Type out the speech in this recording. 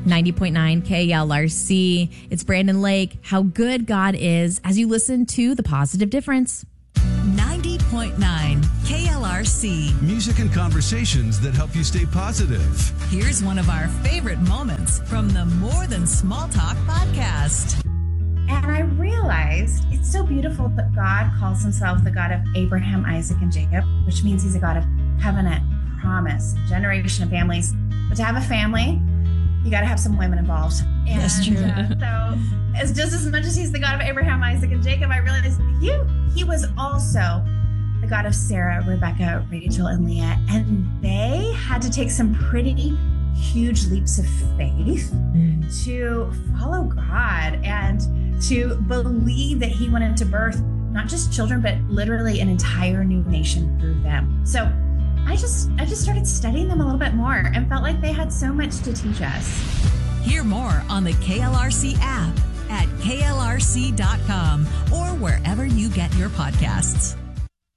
90.9 KLRC. It's Brandon Lake. How good God is as you listen to The Positive Difference. 90.9 KLRC. Music and conversations that help you stay positive. Here's one of our favorite moments from the More Than Small Talk podcast. And I realized it's so beautiful that God calls himself the God of Abraham, Isaac, and Jacob, which means he's a God of covenant, promise, generation of families. But to have a family, you got to have some women involved. And, That's true. So it's just as much as he's the God of Abraham, Isaac, and Jacob, I realized he was also the God of Sarah, Rebecca, Rachel, and Leah. And they had to take some pretty huge leaps of faith to follow God and to believe that he wanted to birth not just children, but literally an entire new nation through them. So I just started studying them a little bit more and felt like they had so much to teach us. Hear more on the KLRC app, at klrc.com, or wherever you get your podcasts.